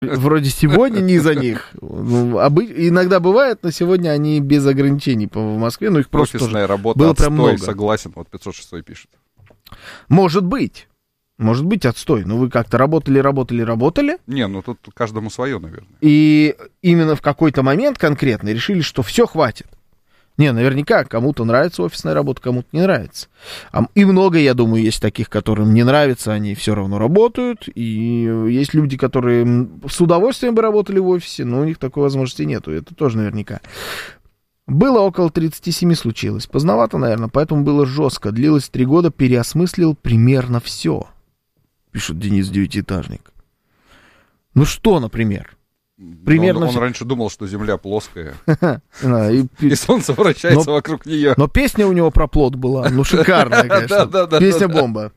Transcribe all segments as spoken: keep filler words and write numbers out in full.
Вроде сегодня не за них. Ну, обы... Иногда бывает, но сегодня они без ограничений по в Москве. Но их просто офисная тоже работа, было отстой, прям много. согласен. Вот пятьсот шестой пишет. Может быть. Может быть, отстой. Но вы как-то работали, работали, работали. Не, ну тут каждому свое, наверное. И именно в какой-то момент конкретно решили, что все, хватит. Не, наверняка кому-то нравится офисная работа, кому-то не нравится. И много, я думаю, есть таких, которым не нравится, они все равно работают. И есть люди, которые с удовольствием бы работали в офисе, но у них такой возможности нету. Это тоже наверняка. Было около тридцати семи случилось. Поздновато, наверное, поэтому было жестко. Длилось три года, переосмыслил примерно все. Пишет Денис Девятиэтажник. Ну что, например? Примерно он, он все... раньше думал, что Земля плоская, и, и Солнце вращается но, вокруг нее. Но песня у него про плод была, ну шикарная, конечно. Песня-бомба.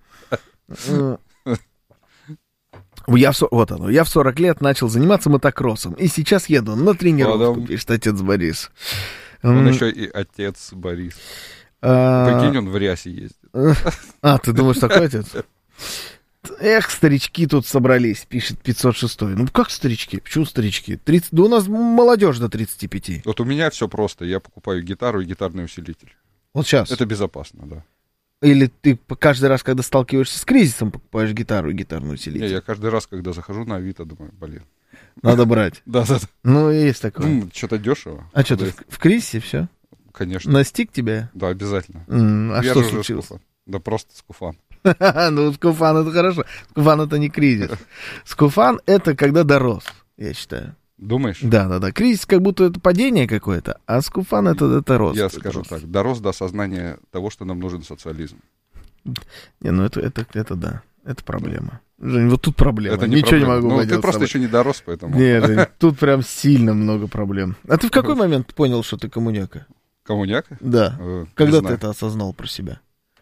Я в, вот оно, я в сорок лет начал заниматься мотокроссом, и сейчас еду на тренировку, Потом... пишет отец Борис. Он еще и отец Борис. Прикинь, он в рясе ездит. А, ты думаешь, такой отец? Эх, старички тут собрались, пишет пятьсот шестой. Ну как старички? Почему старички? тридцать... Да у нас молодежь до тридцати пяти. Вот у меня все просто. Я покупаю гитару и гитарный усилитель. Вот сейчас? Это безопасно, да. Или ты каждый раз, когда сталкиваешься с кризисом, покупаешь гитару и гитарный усилитель? Не, я каждый раз, когда захожу на Авито, думаю, блин. Надо брать. Да, да. Ну, есть такое. Ну, что-то дешево. А что, ты в кризисе все? Конечно. Настиг тебя? Да, обязательно. А что случилось? Да просто скуфан. Ну, скуфан это хорошо. Скуфан это не кризис. Скуфан это когда дорос, я считаю. Думаешь? Да, да, да. Кризис как будто это падение какое-то, а скуфан это, это рост. Я скажу рост. Так, дорос до осознания того, что нам нужен социализм. Не, ну это, это, это да, это проблема. Жень, вот тут проблема. Это не Ничего проблема. не могу Ну, ты просто еще не дорос, поэтому... Нет, Жень, тут прям сильно много проблем. А ты в какой момент понял, что ты коммуняка? Коммуняка? Да. Э, Когда ты это осознал про себя?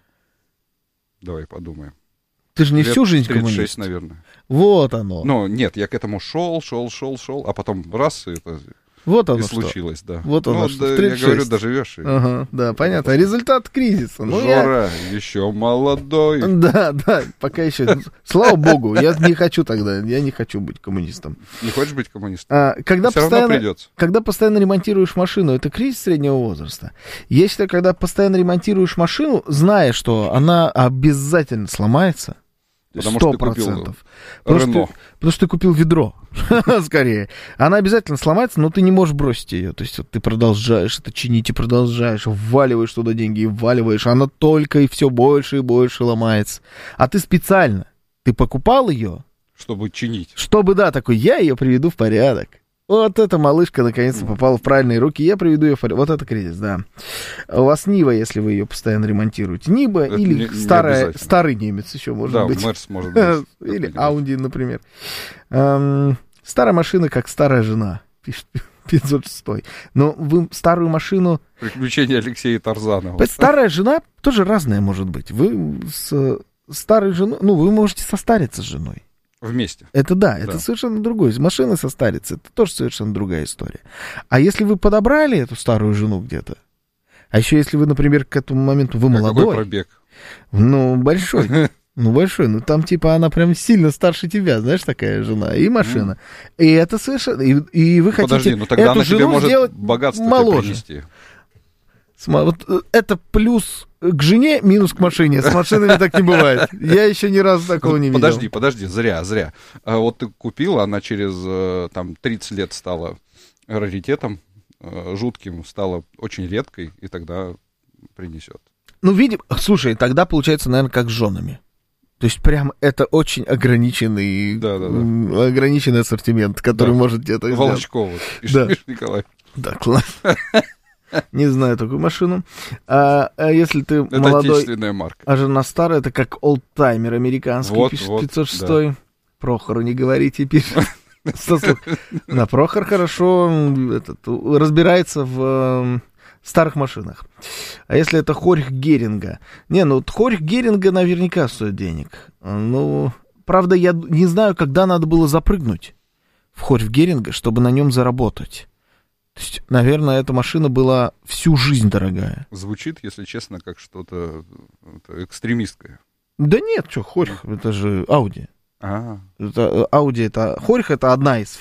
Давай подумаем. Ты же не Лет всю жизнь тридцать коммунист. шесть, наверное. Вот оно. Ну, нет, я к этому шел, шел, шел, шел, а потом раз, и это вот оно и что. случилось, да. Вот оно ну, что. Да, я говорю, доживешь. И... Ага, да, понятно. Результат кризиса. Ну, Жора, я... еще молодой. Да, да, пока еще. Слава богу, я не хочу тогда, я не хочу быть коммунистом. Не хочешь быть коммунистом? А, когда, Все постоянно, равно придется. Когда постоянно ремонтируешь машину, это кризис среднего возраста. Я считаю, когда постоянно ремонтируешь машину, зная, что она обязательно сломается, Потому сто что ты купил потому, Рено. что, потому что ты купил ведро, скорее. Она обязательно сломается, но ты не можешь бросить ее. То есть вот ты продолжаешь это чинить и продолжаешь, вваливаешь туда деньги и вваливаешь. Она только и все больше и больше ломается. А ты специально, ты покупал ее... Чтобы чинить. Чтобы, да, такой, я ее приведу в порядок. Вот эта малышка наконец-то попала в правильные руки, я приведу ее в порядок. Вот это кризис, да. У вас Нива, если вы ее постоянно ремонтируете. Нива это или не, старая, не старый немец еще может да, быть. Да, Мерс может быть. Или Ауди, например. Эм, старая машина, как старая жена, пишет пятьсот шестой. Но вы старую машину... Приключения Алексея Тарзанова. Старая жена тоже разная может быть. Вы с старой женой... Ну, вы можете состариться с женой. Вместе. Это да, это да. совершенно другое. Машина состарится, это тоже совершенно другая история. А если вы подобрали эту старую жену где-то, а еще если вы, например, к этому моменту вы а молодой... Какой пробег? Ну, большой. Ну, большой. Ну, там, типа, она прям сильно старше тебя, знаешь, такая жена. И машина. И это совершенно... И, и вы хотите Подожди, ну тогда эту она жену тебе может сделать богатство моложе. Принести. Вот это плюс к жене, минус к машине. С машинами так не бывает. Я еще ни разу такого не видел. Подожди, подожди, зря, зря. А вот ты купила, она через там тридцать лет стала раритетом, жутким, стала очень редкой, и тогда принесет. Ну, видим, слушай, тогда получается, наверное, как с женами. То есть прям это очень ограниченный, да, да, да. ограниченный ассортимент, который да. может где-то сделать. Волочкова, да. Николай. Да, классно. Не знаю такую машину. А, а если ты это молодой, отечественная марка. А жена старая, это как олдтаймер американский, вот, пишет вот, пятьсот шестой. Да. Прохору не говорите, пишет. На Прохор хорошо этот, разбирается в старых машинах. А если это Хорьх Геринга? Не, ну Хорьх Геринга наверняка стоит денег. Ну, правда, я не знаю, когда надо было запрыгнуть в Хорьх Геринга, чтобы на нем заработать. То есть, наверное, эта машина была всю жизнь дорогая. Звучит, если честно, как что-то экстремистское. Да нет, что, Хорьх, это же Ауди. А. Это, Audi это, Хорьх это одна из